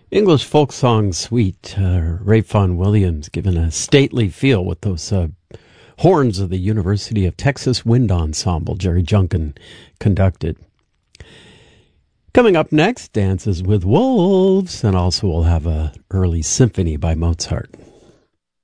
English folk song suite, Ray Vaughan Williams given a stately feel with those horns of the University of Texas Wind Ensemble Jerry Junkin conducted. Coming up next, Dances with Wolves, and also we'll have an early symphony by Mozart.